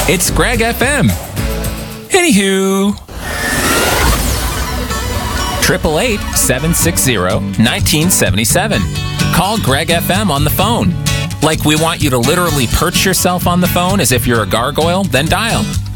It's Greg FM. Anywho. 888-760-1977. Call Greg FM on the phone. Like we want you to literally perch yourself on the phone as if you're a gargoyle, then dial